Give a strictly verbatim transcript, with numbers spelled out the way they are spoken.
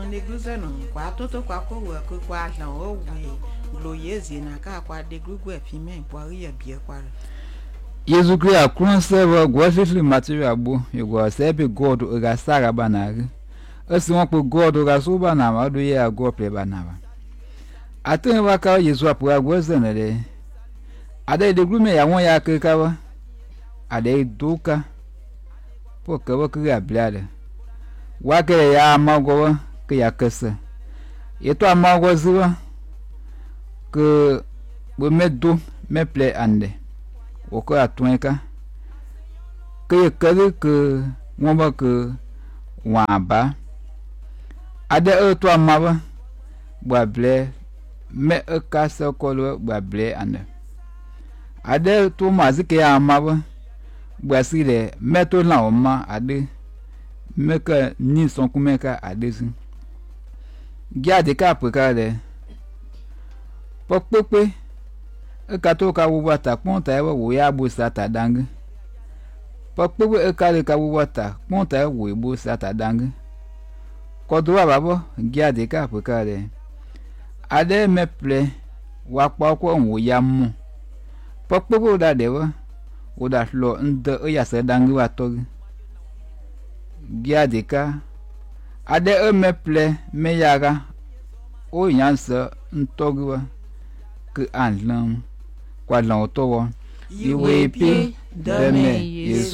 negluze no kwa toto kwa ko we ko kwa la o we gloyezi na ka kwa de grugu e fime kwa ri bie kwa Yesu Christ akron server gwafifli material bo yego sepe God ga sara banari esi won pe God ga so bana ma do ye go pe bana atin wa ka Yesu apura gwozen le ade de glume ya won ya ke ka wa ade duka po ka wa ka blade wa ke ya mago ke ya kese yeto amago ziwa ke bo medo me ple ande oko atwenka ke ke ke won ba ke wa ba ade e to amaba gba ble me e ka se ko lo gba ble ande ade to ma zike amaba gba si le me to la o ma ade me ka ni son ku me ka ade si giade ka pe ka le popepe e ka to ka wo bata ponta e wo ya bo sata dang popepe e ka le ka wo bata ponta e wo bo sata dang ko do babo giade ka pe ka le ade me ple wa pa ko wo ya mu popepe da de wa o da lo ndo e ya se dang wa to giade ka ade e me ple me yaga o yansa ntogwa ke anlam kwa lan to wo iwe pie de me